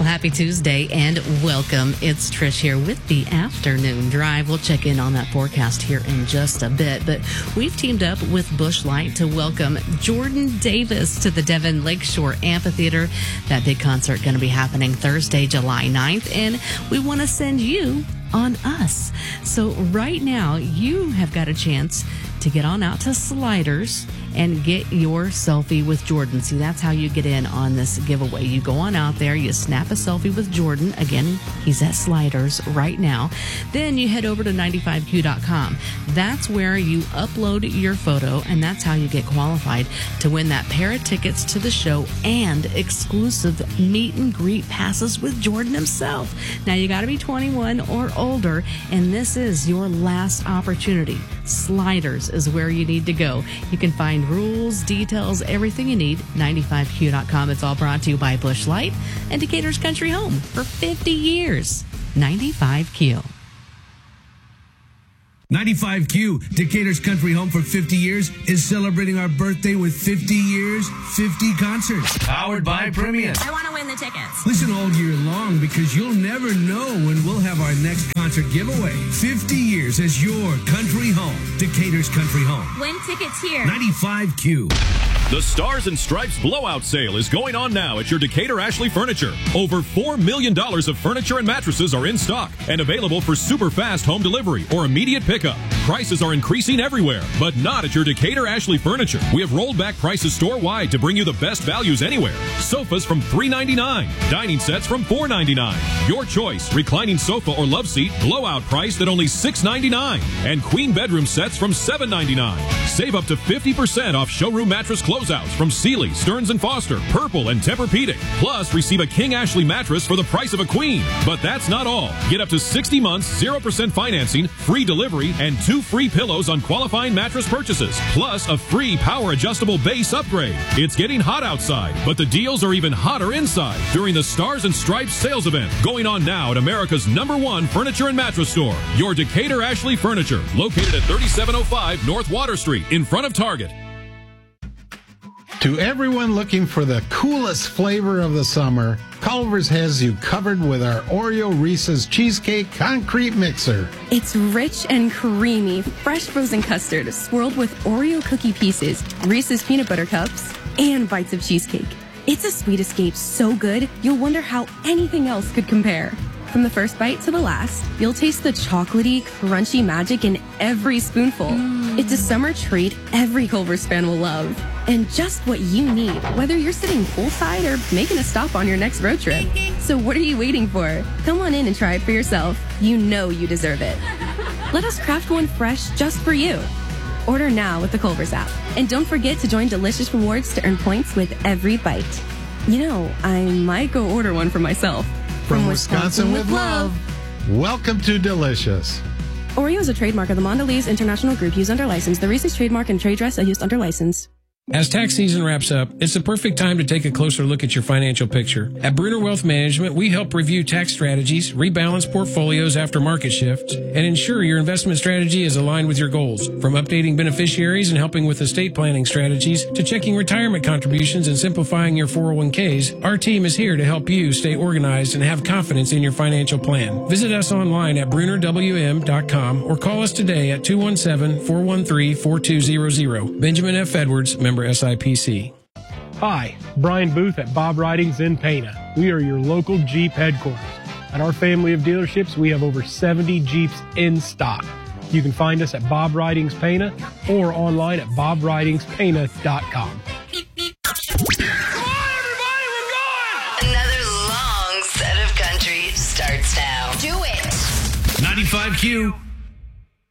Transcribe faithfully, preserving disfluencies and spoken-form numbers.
Well, happy Tuesday and welcome. It's Trish here with the Afternoon Drive. We'll check in on that forecast here in just a bit, but we've teamed up with Busch Light to welcome Jordan Davis to the Devon Lakeshore Amphitheater. That big concert going to be happening Thursday, July ninth, and we want to send you on us. So right now, you have got a chance to get on out to Sliders and get your selfie with Jordan. See, that's how you get in on this giveaway. You go on out there, you snap a selfie with Jordan. Again, he's at Sliders right now. Then you head over to ninety-five Q dot com. That's where you upload your photo, and that's how you get qualified to win that pair of tickets to the show and exclusive meet and greet passes with Jordan himself. Now, you got to be twenty-one or older, and this is your last opportunity. Sliders is where you need to go. You can find rules, details, everything you need, ninety-five Q dot com. It's all brought to you by Busch Light and Decatur's Country Home for fifty years. ninety-five Q. ninety-five Q, Decatur's Country Home for fifty years, is celebrating our birthday with fifty years, fifty concerts. Powered by Premium. I want to win the tickets. Listen all year long because you'll never know when we'll have our next concert giveaway. fifty years as your country home. Decatur's Country Home. Win tickets here. ninety-five Q. The Stars and Stripes Blowout Sale is going on now at your Decatur Ashley Furniture. Over four million dollars of furniture and mattresses are in stock and available for super fast home delivery or immediate pickup. Prices are increasing everywhere, but not at your Decatur Ashley Furniture. We have rolled back prices store-wide to bring you the best values anywhere. Sofas from three ninety-nine, dining sets from four ninety-nine. Your choice, reclining sofa or love seat, blowout priced at only six ninety-nine, and queen bedroom sets from seven ninety-nine. Save up to fifty percent off showroom mattress closeouts from Sealy, Stearns and Foster, Purple, and Tempur-Pedic. Plus, receive a King Ashley mattress for the price of a queen. But that's not all. Get up to sixty months, zero percent financing, free delivery, and two free pillows on qualifying mattress purchases. Plus, a free power-adjustable base upgrade. It's getting hot outside, but the deals are even hotter inside during the Stars and Stripes sales event going on now at America's number one furniture and mattress store, your Decatur Ashley Furniture, located at thirty-seven oh five North Water Street in front of Target. To everyone looking for the coolest flavor of the summer, Culver's has you covered with our Oreo Reese's Cheesecake Concrete Mixer. It's rich and creamy, fresh frozen custard swirled with Oreo cookie pieces, Reese's peanut butter cups, and bites of cheesecake. It's a sweet escape so good, you'll wonder how anything else could compare. From the first bite to the last, you'll taste the chocolatey, crunchy magic in every spoonful. Mm. It's a summer treat every Culver's fan will love. And just what you need, whether you're sitting poolside or making a stop on your next road trip. So what are you waiting for? Come on in and try it for yourself. You know you deserve it. Let us craft one fresh just for you. Order now with the Culver's app. And don't forget to join Delicious Rewards to earn points with every bite. You know, I might go order one for myself. From Wisconsin with love. Welcome to Delicious. Oreo is a trademark of the Mondelez International Group used under license. The Reese's trademark and trade dress are used under license. As tax season wraps up, it's the perfect time to take a closer look at your financial picture. At Bruner Wealth Management, we help review tax strategies, rebalance portfolios after market shifts, and ensure your investment strategy is aligned with your goals. From updating beneficiaries and helping with estate planning strategies to checking retirement contributions and simplifying your four oh one k's, our team is here to help you stay organized and have confidence in your financial plan. Visit us online at bruner w m dot com or call us today at two one seven, four one three, four two zero zero. Benjamin F. Edwards, member S I P C. Hi, Brian Booth at Bob Ridings in Pana. We are your local Jeep headquarters. At our family of dealerships, we have over seventy Jeeps in stock. You can find us at Bob Ridings Pana or online at bob ridings pana dot com. Come on, everybody, we're going! Another long set of country starts now. Do it! ninety-five Q.